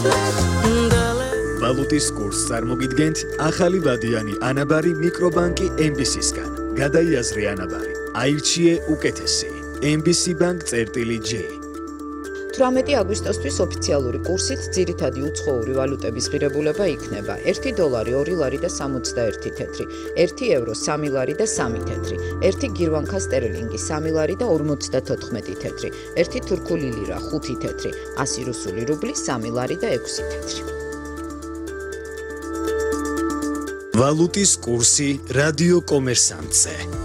ვალუტის კურსს წარმოგიდგენთ ახალი ვადიანი ანაბარი მიკრობანკი MBC-სგან. გადაიაზრე ანაბარი. აირჩიე უკეთესი. MBC Bank-J. 18 აგვისტოსთვის ოფიციალური კურსით ძირითადი უცხოური ვალუტების ღირებულება იქნება 1 დოლარი 2 ლარი და 61 თეთრი, 1 ევრო 3 ლარი და 3 თეთრი, 1 გირვანქა სტერლინგი 3 ლარი და 54 თეთრი, 1 თურქული ლირა 5 თეთრი, 100 რუსული რუბლი 3 ლარი და 6 თეთრი. ვალუტის კურსი რადიო კომერსანტზე.